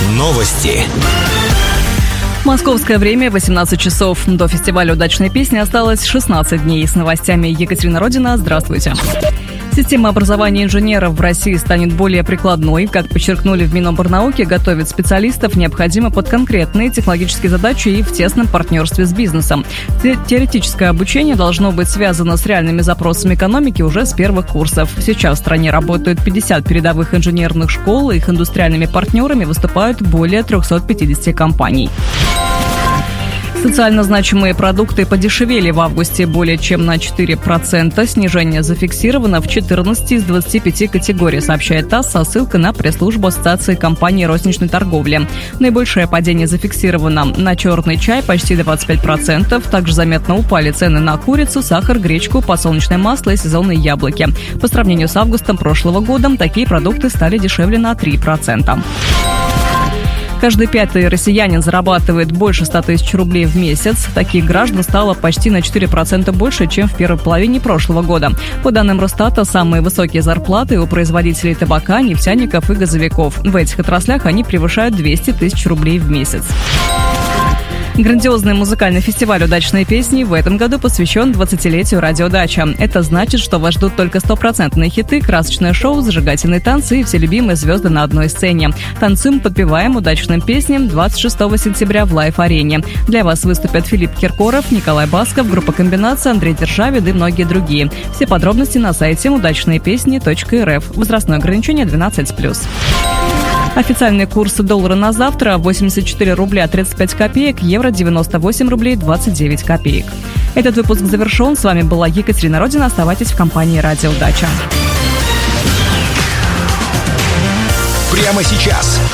Новости. Московское время 18 часов. До фестиваля удачной песни осталось 16 дней. С новостями Екатерина Родина. Здравствуйте. Система образования инженеров в России станет более прикладной. Как подчеркнули в Миноборнауки, готовить специалистов необходимо под конкретные технологические задачи и в тесном партнерстве с бизнесом. Теоретическое обучение должно быть связано с реальными запросами экономики уже с первых курсов. Сейчас в стране работают 50 передовых инженерных школ, их индустриальными партнерами выступают более 350 компаний. Социально значимые продукты подешевели в августе более чем на 4%. Снижение зафиксировано в 14 из 25 категорий, сообщает ТАСС со ссылкой на пресс-службу Ассоциации компаний розничной торговли. Наибольшее падение зафиксировано на черный чай почти 25%. Также заметно упали цены на курицу, сахар, гречку, подсолнечное масло и сезонные яблоки. По сравнению с августом прошлого года такие продукты стали дешевле на 3%. Каждый пятый россиянин зарабатывает больше 100 тысяч рублей в месяц. Таких граждан стало почти на 4% больше, чем в первой половине прошлого года. По данным Росстата, самые высокие зарплаты у производителей табака, нефтяников и газовиков. В этих отраслях они превышают 200 тысяч рублей в месяц. Грандиозный музыкальный фестиваль «Удачные песни» в этом году посвящен 20-летию радио «Дача». Это значит, что вас ждут только стопроцентные хиты, красочное шоу, зажигательные танцы и все любимые звезды на одной сцене. Танцуем, подпеваем удачным песням 26 сентября в Лайв-арене. Для вас выступят Филипп Киркоров, Николай Басков, группа «Комбинация», Андрей Державин и многие другие. Все подробности на сайте удачныепесни.рф. Возрастное ограничение 12+. Официальный курс доллара на завтра – 84 рубля 35 копеек, евро – 98 рублей 29 копеек. Этот выпуск завершен. С вами была Екатерина Родина. Оставайтесь в компании «Радио Дача». Прямо сейчас